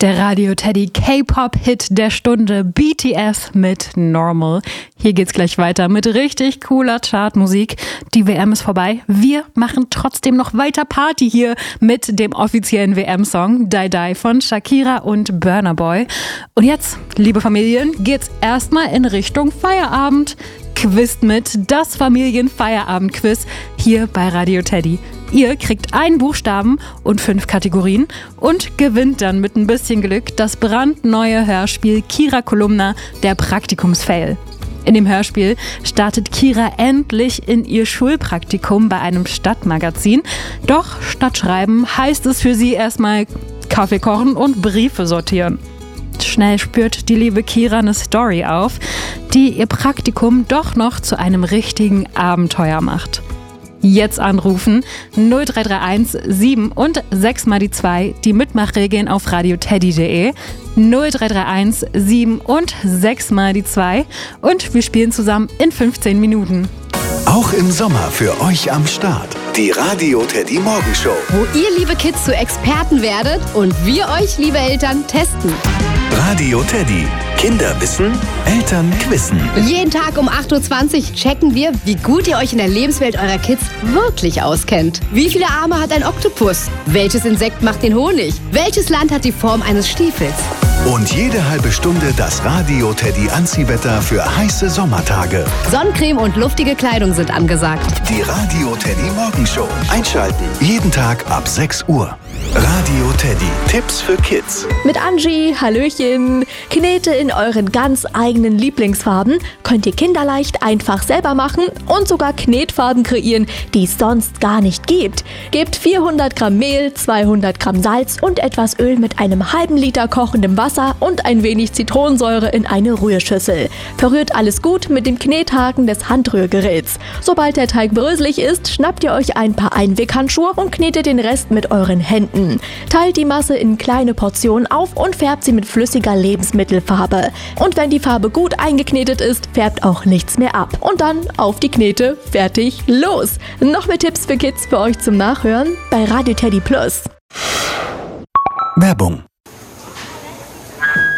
Der Radio Teddy K-Pop-Hit der Stunde, BTS mit Normal. Hier geht's gleich weiter mit richtig cooler Chartmusik. Die WM ist vorbei. Wir machen trotzdem noch weiter Party hier mit dem offiziellen WM-Song Die Die von Shakira und Burna Boy. Und jetzt, liebe Familien, geht's erstmal in Richtung Feierabend. Quizt mit, das Familienfeierabend-Quiz hier bei Radio Teddy. Ihr kriegt einen Buchstaben und 5 Kategorien und gewinnt dann mit ein bisschen Glück das brandneue Hörspiel Kira Kolumna, der Praktikumsfail. In dem Hörspiel startet Kira endlich in ihr Schulpraktikum bei einem Stadtmagazin. Doch statt Schreiben heißt es für sie erstmal Kaffee kochen und Briefe sortieren. Schnell spürt die liebe Kira eine Story auf, die ihr Praktikum doch noch zu einem richtigen Abenteuer macht. Jetzt anrufen 0331 7 und 6 mal die 2, die Mitmachregeln auf radioteddy.de, 0331 7 und 6 mal die 2 und wir spielen zusammen in 15 Minuten. Auch im Sommer für euch am Start. Die Radio Teddy Morgenshow. Wo ihr, liebe Kids, zu Experten werdet und wir euch, liebe Eltern, testen. Radio Teddy. Kinder wissen, Eltern quizzen. Jeden Tag um 8.20 Uhr checken wir, wie gut ihr euch in der Lebenswelt eurer Kids wirklich auskennt. Wie viele Arme hat ein Oktopus? Welches Insekt macht den Honig? Welches Land hat die Form eines Stiefels? Und jede halbe Stunde das Radio Teddy Anziehwetter für heiße Sommertage. Sonnencreme und luftige Kleidung sind angesagt. Die Radio Teddy Morgenshow. Einschalten. Jeden Tag ab 6 Uhr. Radio Teddy. Tipps für Kids. Mit Angie, Hallöchen. Knete in euren ganz eigenen Lieblingsfarben könnt ihr kinderleicht einfach selber machen und sogar Knetfarben kreieren, die es sonst gar nicht gibt. Gebt 400 Gramm Mehl, 200 Gramm Salz und etwas Öl mit einem halben Liter kochendem Wasser und ein wenig Zitronensäure in eine Rührschüssel. Verrührt alles gut mit dem Knethaken des Handrührgeräts. Sobald der Teig bröselig ist, schnappt ihr euch ein paar Einweghandschuhe und knetet den Rest mit euren Händen. Teilt die Masse in kleine Portionen auf und färbt sie mit flüssiger Lebensmittelfarbe. Und wenn die Farbe gut eingeknetet ist, färbt auch nichts mehr ab. Und dann auf die Knete, fertig, los! Noch mehr Tipps für Kids für euch zum Nachhören bei Radio Teddy Plus. Werbung.